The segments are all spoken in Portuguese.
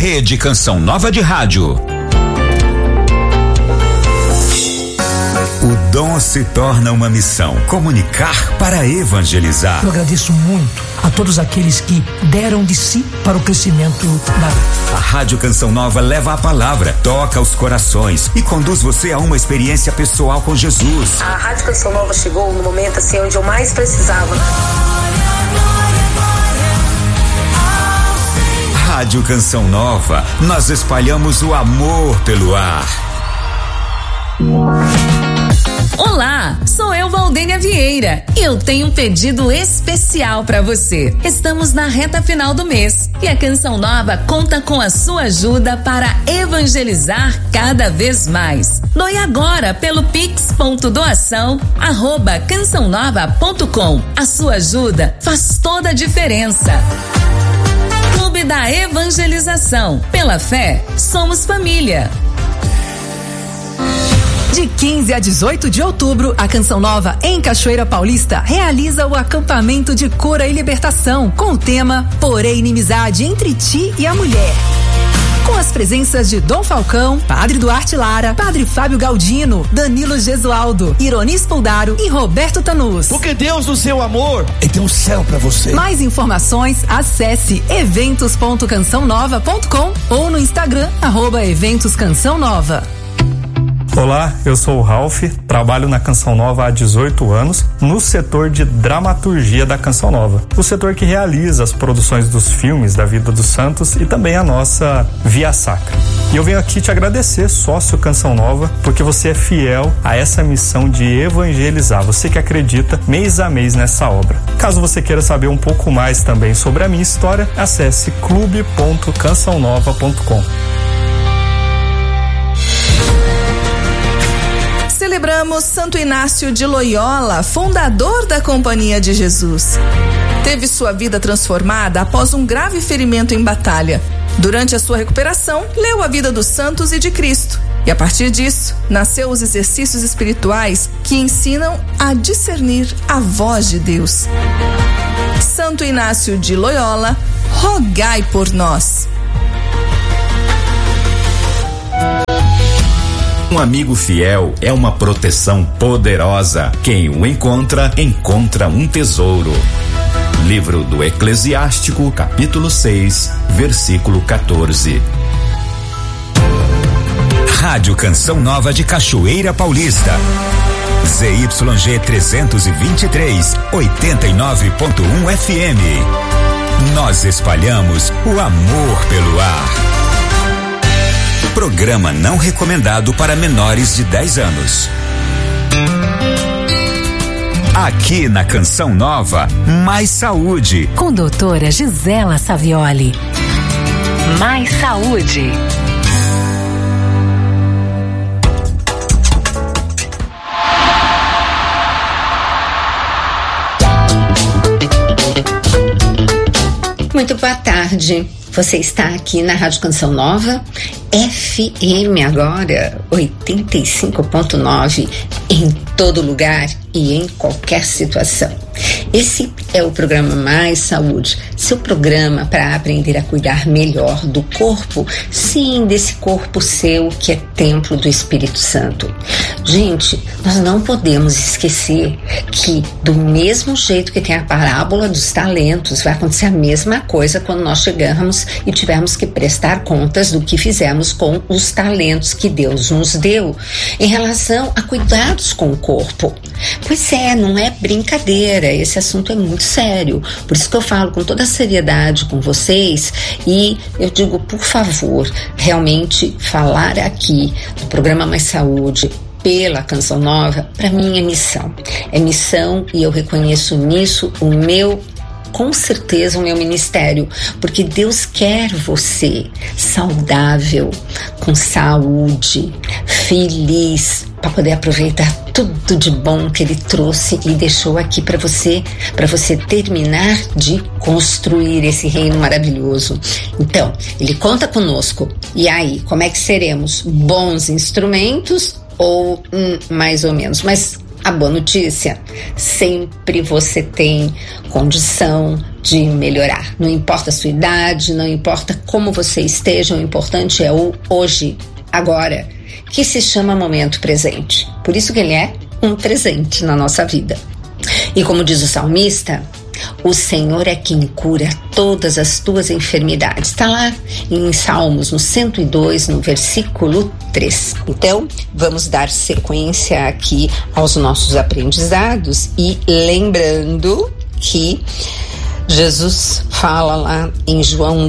Rede Canção Nova de Rádio. O dom se torna uma missão: comunicar para evangelizar. Eu agradeço muito a todos aqueles que deram de si para o crescimento da... A Rádio Canção Nova leva a palavra, toca os corações e conduz você a uma experiência pessoal com Jesus. A Rádio Canção Nova chegou no momento assim onde eu mais precisava. Rádio Canção Nova, nós espalhamos o amor pelo ar. Olá, sou eu, Valdênia Vieira, e eu tenho um pedido especial para você. Estamos na reta final do mês e a Canção Nova conta com a sua ajuda para evangelizar cada vez mais. Doe agora pelo pix.doação@cançãonova.com. A sua ajuda faz toda a diferença. Clube da Evangelização. Pela fé, somos família. De 15 a 18 de outubro, a Canção Nova, em Cachoeira Paulista, realiza o acampamento de cura e libertação, com o tema Porém Inimizade entre ti e a mulher. Com as presenças de Dom Falcão, Padre Duarte Lara, Padre Fábio Galdino, Danilo Gesualdo, Ironis Puldaro e Roberto Tanus. Porque Deus, no seu amor, tem um céu pra você. Mais informações, acesse eventos.cançãonova.com ou no Instagram, @eventos-canção-nova. Olá, eu sou o Ralph, trabalho na Canção Nova há 18 anos, no setor de dramaturgia da Canção Nova, o setor que realiza as produções dos filmes da vida dos santos e também a nossa Via Sacra. E eu venho aqui te agradecer, sócio Canção Nova, porque você é fiel a essa missão de evangelizar, você que acredita mês a mês nessa obra. Caso você queira saber um pouco mais também sobre a minha história, acesse clube.cançãonova.com. Celebramos Santo Inácio de Loyola, fundador da Companhia de Jesus. Teve sua vida transformada após um grave ferimento em batalha. Durante a sua recuperação, leu a vida dos santos e de Cristo. E a partir disso, nasceu os exercícios espirituais que ensinam a discernir a voz de Deus. Santo Inácio de Loyola, rogai por nós. Um amigo fiel é uma proteção poderosa. Quem o encontra, encontra um tesouro. Livro do Eclesiástico, capítulo 6, versículo 14. Rádio Canção Nova de Cachoeira Paulista. ZYG 323, 89.1 FM. Nós espalhamos o amor pelo ar. Programa não recomendado para menores de 10 anos. Aqui na Canção Nova, Mais Saúde. Com doutora Gisela Savioli. Mais Saúde. Muito boa tarde. Você está aqui na Rádio Canção Nova, FM agora, 85.9, em todo lugar e em qualquer situação. Esse é o programa Mais Saúde, seu programa para aprender a cuidar melhor do corpo, sim, desse corpo seu que é templo do Espírito Santo. Gente, nós não podemos esquecer que do mesmo jeito que tem a parábola dos talentos, vai acontecer a mesma coisa quando nós chegarmos e tivermos que prestar contas do que fizemos com os talentos que Deus nos deu em relação a cuidados com o corpo. Pois é, não é brincadeira, esse assunto é muito sério, por isso que eu falo com toda a seriedade com vocês e eu digo, por favor, realmente falar aqui no programa Mais Saúde pela Canção Nova, para mim é missão. É missão e eu reconheço nisso com certeza o meu ministério, porque Deus quer você saudável, com saúde, feliz, para poder aproveitar tudo de bom que Ele trouxe e deixou aqui para você terminar de construir esse reino maravilhoso. Então, Ele conta conosco. E aí, como é que seremos? Bons instrumentos ou mais ou menos? Mas a boa notícia, sempre você tem condição de melhorar. Não importa a sua idade, não importa como você esteja, o importante é o hoje, agora, que se chama momento presente. Por isso que ele é um presente na nossa vida. E como diz o salmista, o Senhor é quem cura todas as tuas enfermidades. Está lá em Salmos, no 102, no versículo 3. Então, vamos dar sequência aqui aos nossos aprendizados e lembrando que Jesus fala lá em João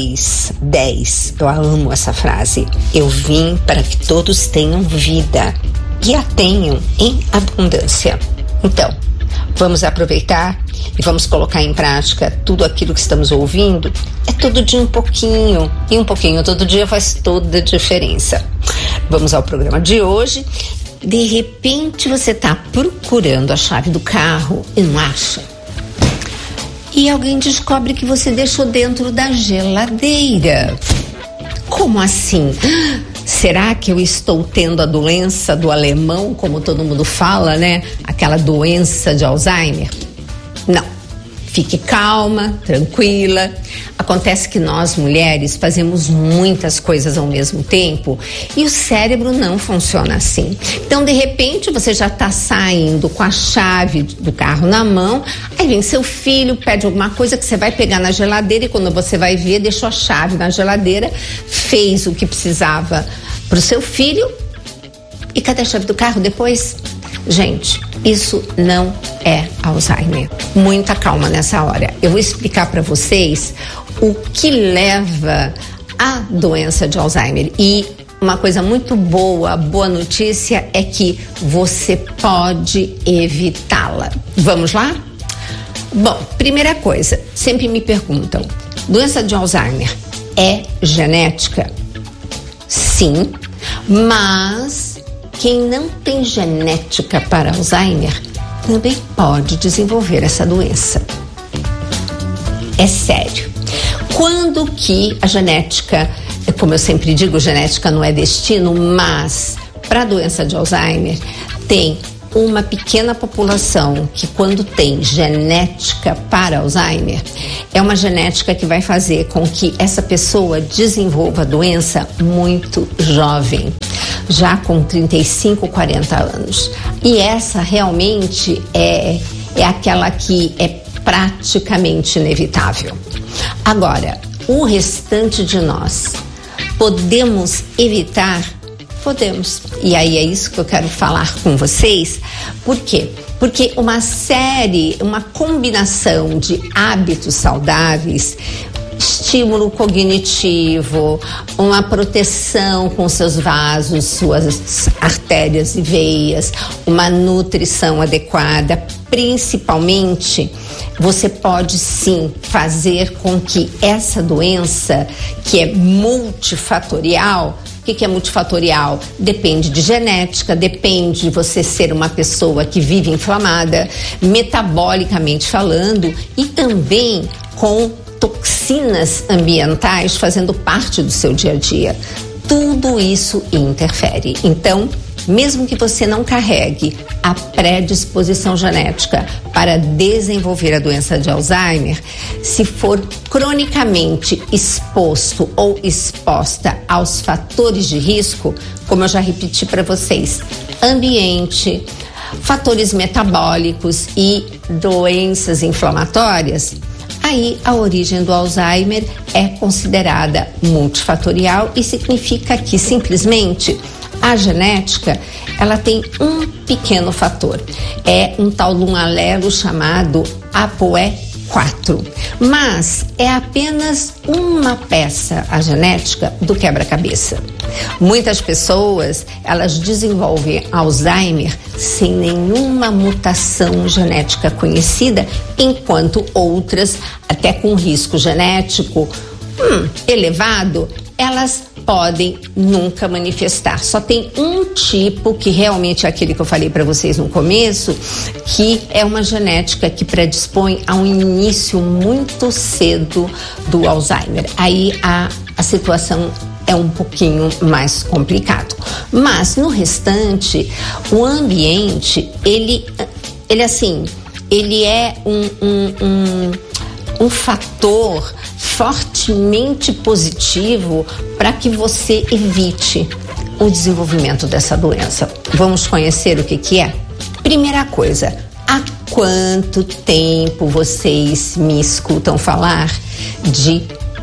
10, eu amo essa frase, eu vim para que todos tenham vida e a tenham em abundância. Então, vamos aproveitar e vamos colocar em prática tudo aquilo que estamos ouvindo. É todo dia um pouquinho, e um pouquinho todo dia faz toda a diferença. Vamos ao programa de hoje. De repente você está procurando a chave do carro e não acha. E alguém descobre que você deixou dentro da geladeira. Como assim? Será que eu estou tendo a doença do alemão, como todo mundo fala, né? Aquela doença de Alzheimer? Não. Fique calma, tranquila. Acontece que nós, mulheres, fazemos muitas coisas ao mesmo tempo e o cérebro não funciona assim. Então, de repente, você já está saindo com a chave do carro na mão, aí vem seu filho, pede alguma coisa que você vai pegar na geladeira e quando você vai ver, deixou a chave na geladeira, fez o que precisava para o seu filho e cadê a chave do carro depois? Gente, isso não é Alzheimer. Muita calma nessa hora. Eu vou explicar para vocês o que leva à doença de Alzheimer. E uma coisa muito boa, boa notícia é que você pode evitá-la. Vamos lá? Bom, primeira coisa, sempre me perguntam, doença de Alzheimer é genética? Sim, mas quem não tem genética para Alzheimer também pode desenvolver essa doença. É sério. Quando que a genética, como eu sempre digo, genética não é destino, mas para a doença de Alzheimer tem uma pequena população que quando tem genética para Alzheimer, é uma genética que vai fazer com que essa pessoa desenvolva a doença muito jovem, já com 35, 40 anos. E essa realmente é aquela que é praticamente inevitável. Agora, o restante de nós, podemos evitar? Podemos. E aí é isso que eu quero falar com vocês. Por quê? Porque uma combinação de hábitos saudáveis, estímulo cognitivo, uma proteção com seus vasos, suas artérias e veias, uma nutrição adequada, principalmente, você pode sim fazer com que essa doença, que é multifatorial, o que é multifatorial? Depende de genética, depende de você ser uma pessoa que vive inflamada, metabolicamente falando, e também com toxinas ambientais fazendo parte do seu dia a dia. Tudo isso interfere. Então, mesmo que você não carregue a predisposição genética para desenvolver a doença de Alzheimer, se for cronicamente exposto ou exposta aos fatores de risco, como eu já repeti para vocês, ambiente, fatores metabólicos e doenças inflamatórias, aí a origem do Alzheimer é considerada multifatorial e significa que simplesmente a genética, ela tem um pequeno fator, é um tal de um alelo chamado APOE4, mas é apenas uma peça, a genética, do quebra-cabeça. Muitas pessoas, elas desenvolvem Alzheimer sem nenhuma mutação genética conhecida, enquanto outras, até com risco genético elevado, elas podem nunca manifestar. Só tem um tipo, que realmente é aquele que eu falei para vocês no começo, que é uma genética que predispõe a um início muito cedo do Alzheimer. Aí a situação é um pouquinho mais complicado. Mas no restante, o ambiente, ele é um fator fortemente positivo para que você evite o desenvolvimento dessa doença. Vamos conhecer o que é? Primeira coisa, há quanto tempo vocês me escutam falar de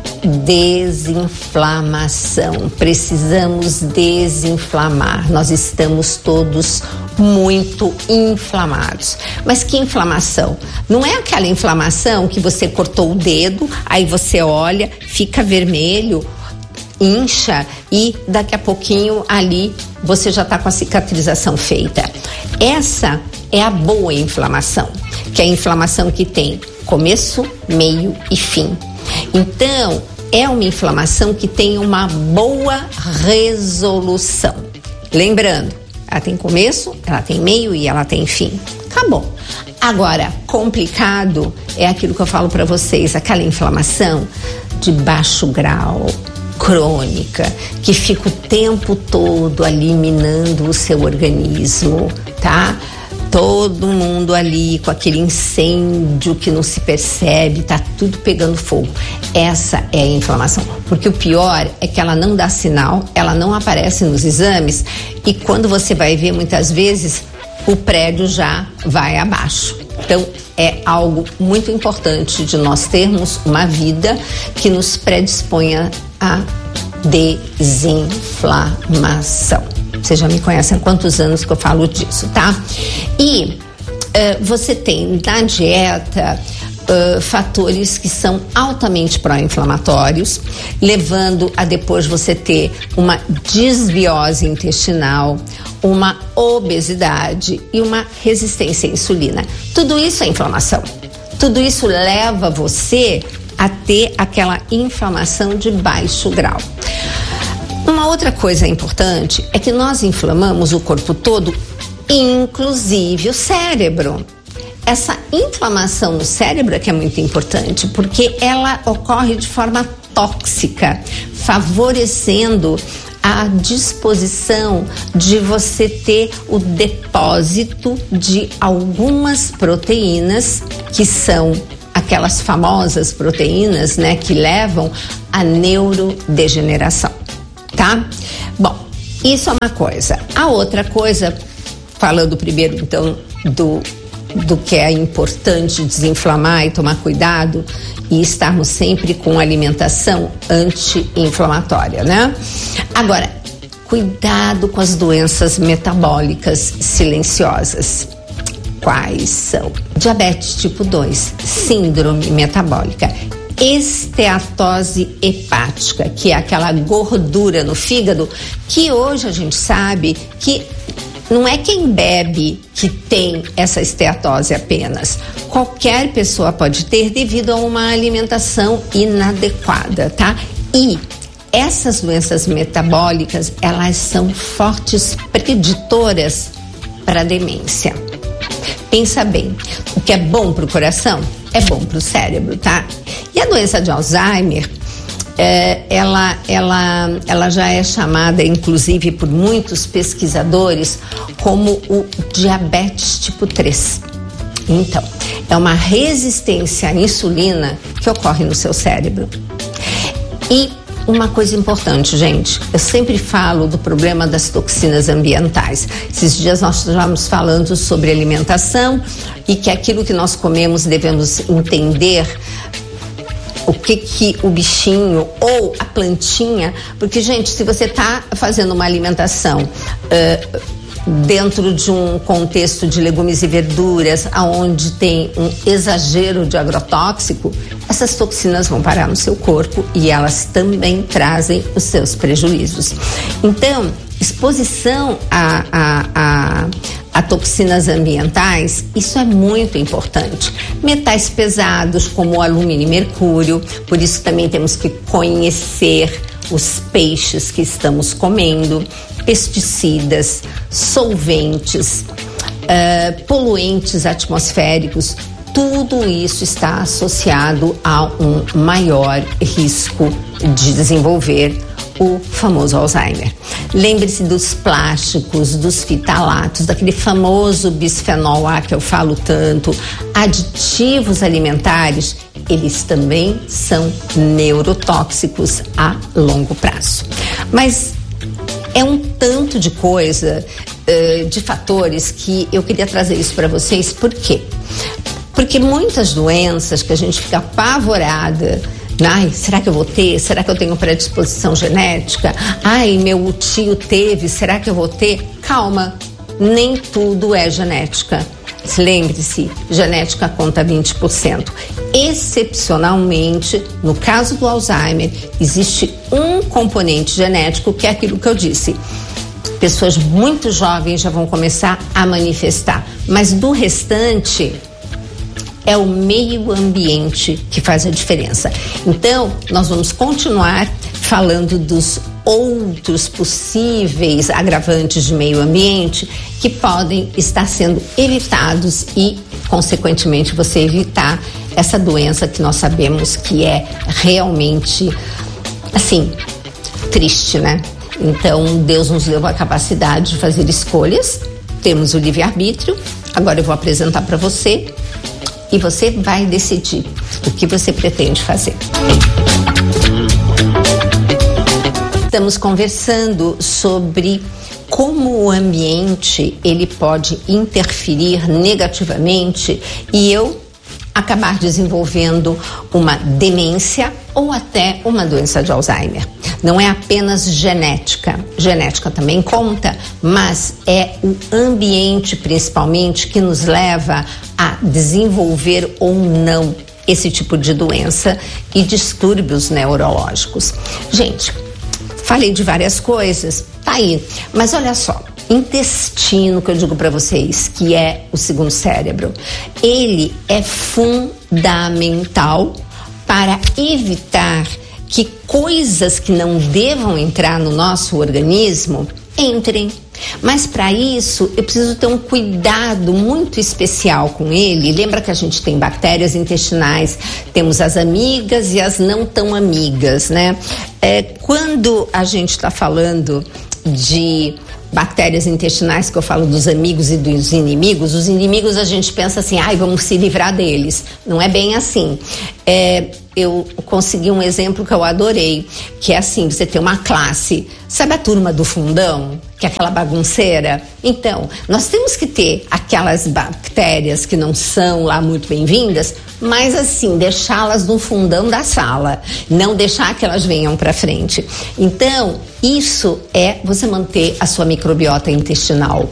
desinflamação? Precisamos desinflamar. Nós estamos todos muito inflamados. Mas que inflamação? Não é aquela inflamação que você cortou o dedo, aí você olha, fica vermelho, incha e daqui a pouquinho ali você já está com a cicatrização feita. Essa é a boa inflamação, que é a inflamação que tem começo, meio e fim. Então, é uma inflamação que tem uma boa resolução. Lembrando, ela tem começo, ela tem meio e ela tem fim. Acabou. Agora, complicado é aquilo que eu falo para vocês, aquela inflamação de baixo grau, crônica, que fica o tempo todo ali minando o seu organismo, tá? Todo mundo ali com aquele incêndio que não se percebe, tá tudo pegando fogo. Essa é a inflamação. Porque o pior é que ela não dá sinal, ela não aparece nos exames e quando você vai ver, muitas vezes, o prédio já vai abaixo. Então, é algo muito importante de nós termos uma vida que nos predisponha a desinflamação. Vocês já me conhecem há quantos anos que eu falo disso, tá? E você tem na dieta fatores que são altamente pró-inflamatórios, levando a depois você ter uma desbiose intestinal, uma obesidade e uma resistência à insulina. Tudo isso é inflamação. Tudo isso leva você a ter aquela inflamação de baixo grau. Uma outra coisa importante é que nós inflamamos o corpo todo, inclusive o cérebro. Essa inflamação no cérebro é que é muito importante, porque ela ocorre de forma tóxica, favorecendo a disposição de você ter o depósito de algumas proteínas, que são aquelas famosas proteínas, né, que levam à neurodegeneração. Tá? Bom, isso é uma coisa. A outra coisa, falando primeiro então do que é importante desinflamar e tomar cuidado e estarmos sempre com alimentação anti-inflamatória, né? Agora, cuidado com as doenças metabólicas silenciosas. Quais são? Diabetes tipo 2, síndrome metabólica, esteatose hepática, que é aquela gordura no fígado, que hoje a gente sabe que não é quem bebe que tem essa esteatose apenas. Qualquer pessoa pode ter devido a uma alimentação inadequada, tá? E essas doenças metabólicas, elas são fortes preditoras para a demência. Pensa bem, o que é bom para o coração é bom para o cérebro, tá? E a doença de Alzheimer, ela já é chamada, inclusive por muitos pesquisadores, como o diabetes tipo 3. Então, é uma resistência à insulina que ocorre no seu cérebro. E uma coisa importante, gente, eu sempre falo do problema das toxinas ambientais. Esses dias nós estávamos falando sobre alimentação e que aquilo que nós comemos devemos entender o que o bichinho ou a plantinha, porque, gente, se você está fazendo uma alimentação dentro de um contexto de legumes e verduras, onde tem um exagero de agrotóxico, essas toxinas vão parar no seu corpo e elas também trazem os seus prejuízos. Então, exposição a toxinas ambientais, isso é muito importante. Metais pesados como o alumínio e mercúrio, por isso também temos que conhecer os peixes que estamos comendo, pesticidas, solventes, poluentes atmosféricos, tudo isso está associado a um maior risco de desenvolver o famoso Alzheimer. Lembre-se dos plásticos, dos fitalatos, daquele famoso bisfenol A que eu falo tanto, aditivos alimentares, eles também são neurotóxicos a longo prazo. Mas é um tanto de coisa, de fatores que eu queria trazer isso para vocês. Por quê? Porque muitas doenças que a gente fica apavorada, ai, será que eu vou ter? Será que eu tenho predisposição genética? Ai, meu tio teve, será que eu vou ter? Calma, nem tudo é genética. Lembre-se, genética conta 20%. Excepcionalmente, no caso do Alzheimer, existe um componente genético que é aquilo que eu disse. Pessoas muito jovens já vão começar a manifestar, mas do restante é o meio ambiente que faz a diferença. Então, nós vamos continuar falando dos outros possíveis agravantes de meio ambiente que podem estar sendo evitados e, consequentemente, você evitar essa doença que nós sabemos que é realmente, assim, triste, né? Então, Deus nos deu a capacidade de fazer escolhas, temos o livre-arbítrio. Agora eu vou apresentar para você e você vai decidir o que você pretende fazer. Estamos conversando sobre como o ambiente ele pode interferir negativamente e eu acabar desenvolvendo uma demência ou até uma doença de Alzheimer. Não é apenas genética, genética também conta, mas é o ambiente principalmente que nos leva a desenvolver ou não esse tipo de doença e distúrbios neurológicos. Gente, falei de várias coisas, tá aí, mas olha só, intestino que eu digo para vocês, que é o segundo cérebro, ele é fundamental para evitar que coisas que não devam entrar no nosso organismo entrem. Mas para isso eu preciso ter um cuidado muito especial com ele. Lembra que a gente tem bactérias intestinais, temos as amigas e as não tão amigas, né? Quando a gente está falando de bactérias intestinais, que eu falo dos amigos e dos inimigos, os inimigos a gente pensa assim, ai, vamos se livrar deles. Não é bem assim. Eu consegui um exemplo que eu adorei, que é assim, você tem uma classe, sabe a turma do fundão, que é aquela bagunceira? Então, nós temos que ter aquelas bactérias que não são lá muito bem-vindas, mas assim, deixá-las no fundão da sala, não deixar que elas venham para frente. Então, isso é você manter a sua microbiota intestinal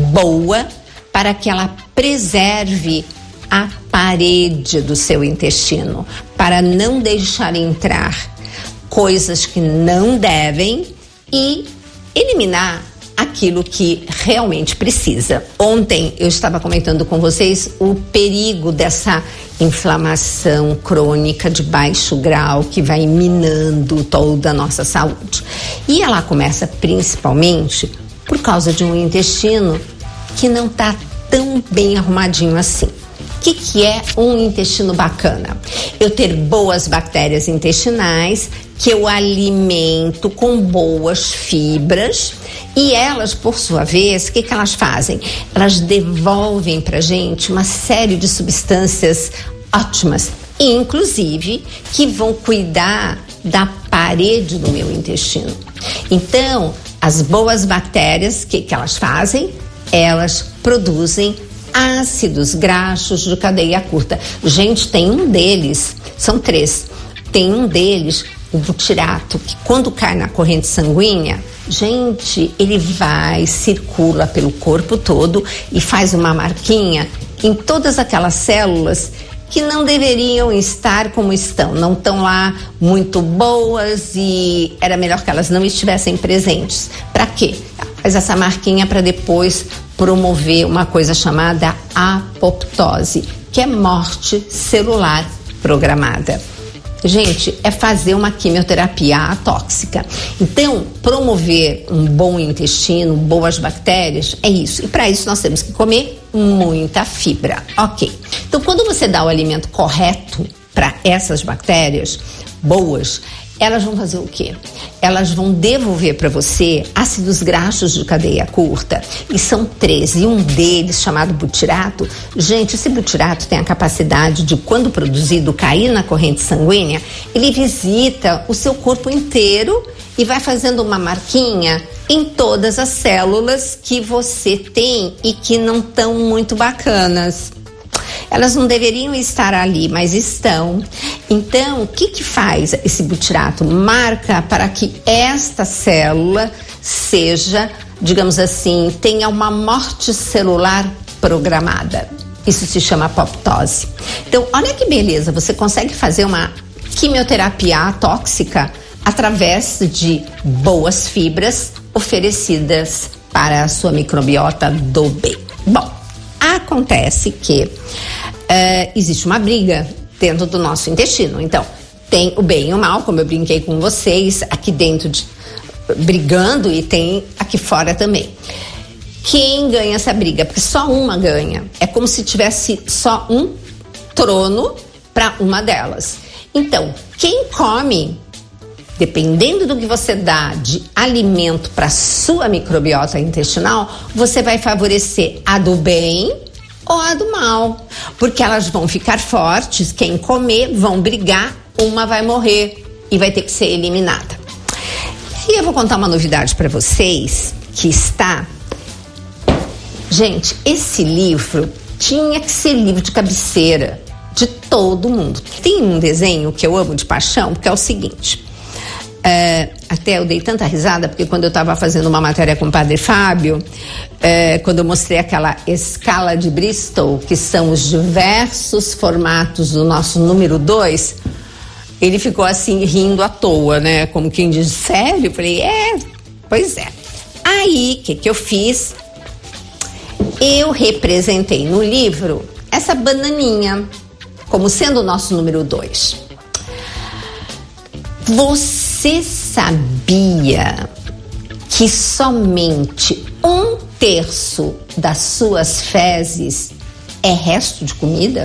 boa para que ela preserve a parede do seu intestino, para não deixar entrar coisas que não devem e eliminar aquilo que realmente precisa. Ontem eu estava comentando com vocês o perigo dessa inflamação crônica de baixo grau que vai minando toda a nossa saúde. E ela começa principalmente por causa de um intestino que não está tão bem arrumadinho assim. O que é um intestino bacana? Eu ter boas bactérias intestinais que eu alimento com boas fibras e elas, por sua vez, o que elas fazem? Elas devolvem pra gente uma série de substâncias ótimas, inclusive que vão cuidar da parede do meu intestino. Então, as boas bactérias, o que elas fazem? Elas produzem ácidos graxos de cadeia curta. Gente, tem um deles, são 3. Tem um deles, o butirato, que quando cai na corrente sanguínea, gente, ele vai, circula pelo corpo todo e faz uma marquinha em todas aquelas células que não deveriam estar como estão, não estão lá muito boas e era melhor que elas não estivessem presentes. Para quê? Faz essa marquinha para depois promover uma coisa chamada apoptose, que é morte celular programada. Gente, é fazer uma quimioterapia atóxica. Então, promover um bom intestino, boas bactérias, é isso. E para isso nós temos que comer muita fibra. Ok. Então, quando você dá o alimento correto para essas bactérias boas, elas vão fazer o quê? Elas vão devolver para você ácidos graxos de cadeia curta, e são 13, e um deles, chamado butirato, gente, esse butirato tem a capacidade de, quando produzido, cair na corrente sanguínea, ele visita o seu corpo inteiro e vai fazendo uma marquinha em todas as células que você tem e que não estão muito bacanas. Elas não deveriam estar ali, mas estão. Então, o que faz esse butirato? Marca para que esta célula seja, digamos assim, tenha uma morte celular programada. Isso se chama apoptose. Então, olha que beleza, você consegue fazer uma quimioterapia atóxica através de boas fibras oferecidas para a sua microbiota do bem. Bom, acontece que existe uma briga dentro do nosso intestino. Então, tem o bem e o mal, como eu brinquei com vocês, aqui dentro brigando, e tem aqui fora também. Quem ganha essa briga? Porque só uma ganha. É como se tivesse só um trono para uma delas. Então, quem come, dependendo do que você dá de alimento para sua microbiota intestinal, você vai favorecer a do bem ou a do mal, porque elas vão ficar fortes, quem comer, vão brigar, uma vai morrer e vai ter que ser eliminada. E eu vou contar uma novidade para vocês, que está... Gente, esse livro tinha que ser livro de cabeceira de todo mundo. Tem um desenho que eu amo de paixão, porque é o seguinte... até eu dei tanta risada, porque quando eu estava fazendo uma matéria com o Padre Fábio, quando eu mostrei aquela escala de Bristol, que são os diversos formatos do nosso número 2, ele ficou assim rindo à toa, né? Como quem diz, sério? Eu falei, pois é. Aí, o que eu fiz? Eu representei no livro essa bananinha como sendo o nosso número 2. Você sabia que somente 1/3 das suas fezes é resto de comida?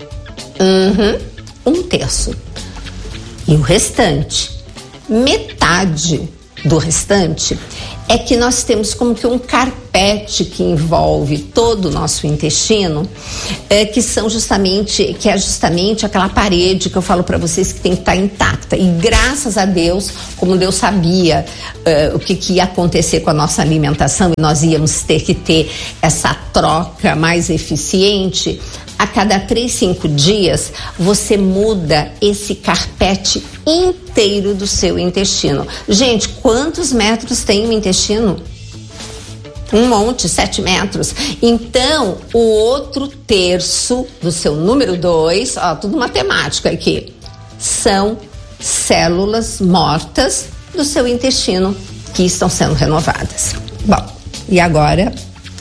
1/3. E o restante, metade do restante, é que nós temos como que um carpete que envolve todo o nosso intestino, que é justamente aquela parede que eu falo para vocês que tem que estar intacta. E graças a Deus, como Deus sabia o que ia acontecer com a nossa alimentação, e nós íamos ter que ter essa troca mais eficiente, a cada 3-5 dias você muda esse carpete inteiro do seu intestino. Gente, quantos metros tem o intestino? Um monte, 7 metros. Então, o outro terço do seu número 2, tudo matemática aqui, são células mortas do seu intestino que estão sendo renovadas. Bom, e agora...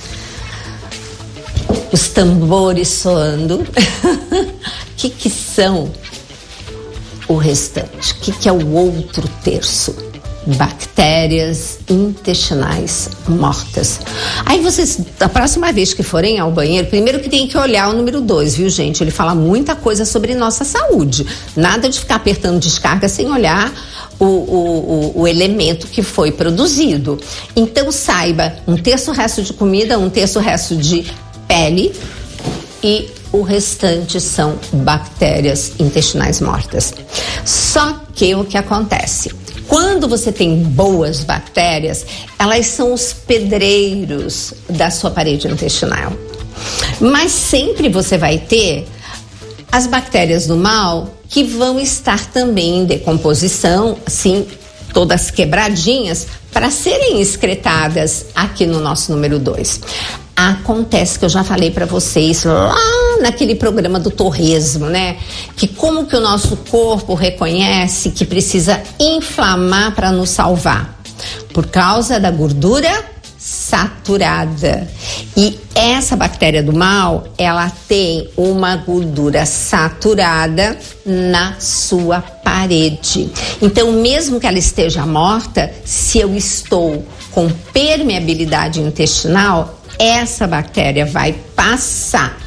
os tambores soando. O que são o restante? O que é o outro terço? Bactérias intestinais mortas. Aí vocês, da próxima vez que forem ao banheiro, primeiro que tem que olhar o número 2, viu, gente? Ele fala muita coisa sobre nossa saúde. Nada de ficar apertando descarga sem olhar o elemento que foi produzido. Então saiba, 1/3 resto de comida, 1/3 resto de pele, e o restante são bactérias intestinais mortas. Só que o que acontece? Quando você tem boas bactérias, elas são os pedreiros da sua parede intestinal. Mas sempre você vai ter as bactérias do mal que vão estar também em decomposição, assim, todas quebradinhas, para serem excretadas aqui no nosso número 2. Acontece que eu já falei para vocês lá naquele programa do torresmo, né? Que como que o nosso corpo reconhece que precisa inflamar para nos salvar? Por causa da gordura saturada. E essa bactéria do mal, ela tem uma gordura saturada na sua parede. Então, mesmo que ela esteja morta, se eu estou com permeabilidade intestinal, essa bactéria vai passar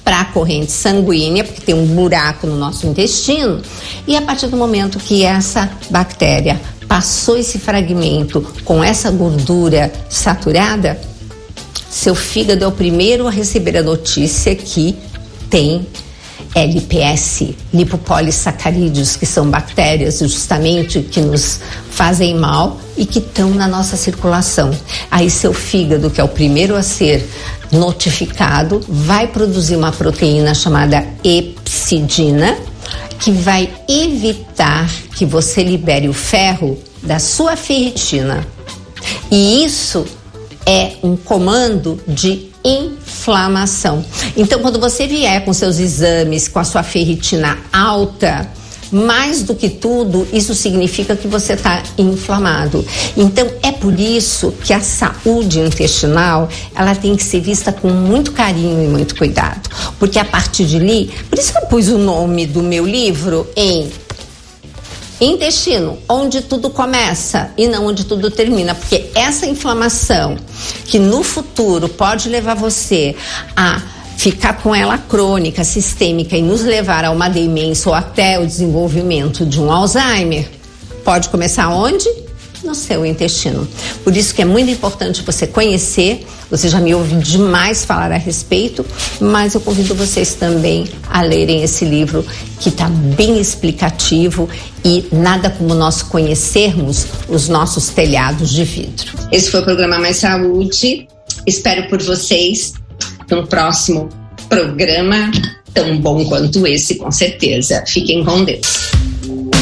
para a corrente sanguínea, porque tem um buraco no nosso intestino, e a partir do momento que essa bactéria passou esse fragmento com essa gordura saturada, seu fígado é o primeiro a receber a notícia que tem LPS, lipopolissacarídeos, que são bactérias justamente que nos fazem mal e que estão na nossa circulação. Aí seu fígado, que é o primeiro a ser notificado, vai produzir uma proteína chamada epsidina, que vai evitar que você libere o ferro da sua ferritina. E isso é um comando de inflamação. Então, quando você vier com seus exames, com a sua ferritina alta, mais do que tudo, isso significa que você está inflamado. Então, é por isso que a saúde intestinal, ela tem que ser vista com muito carinho e muito cuidado. Porque a partir de ali, por isso que eu pus o nome do meu livro em intestino, onde tudo começa e não onde tudo termina, porque essa inflamação que no futuro pode levar você a ficar com ela crônica, sistêmica e nos levar a uma demência ou até o desenvolvimento de um Alzheimer, pode começar onde? No seu intestino. Por isso que é muito importante você conhecer. Você já me ouviu demais falar a respeito, mas eu convido vocês também a lerem esse livro, que está bem explicativo, e nada como nós conhecermos os nossos telhados de vidro. Esse foi o programa Mais Saúde. Espero por vocês no próximo programa, tão bom quanto esse, com certeza. Fiquem com Deus.